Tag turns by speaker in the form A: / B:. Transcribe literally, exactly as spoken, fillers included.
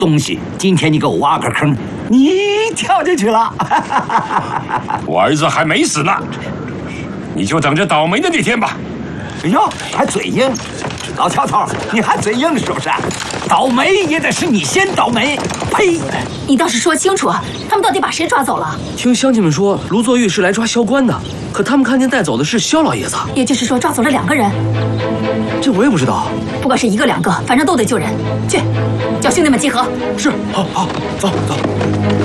A: 东西，今天你给我挖个坑，你跳进去了。
B: 我儿子还没死呢，你就等着倒霉的那天吧。
A: 哎呦，还嘴硬！老乔头，你还嘴硬是不是？倒霉也得是你先倒霉！呸！
C: 你倒是说清楚，他们到底把谁抓走了？
D: 听乡亲们说，卢作玉是来抓萧官的，可他们看见带走的是萧老爷子。
C: 也就是说，抓走了两个人。
D: 这我也不知道。
C: 不管是一个两个，反正都得救人。去，叫兄弟们集合。
D: 是，好好，走走。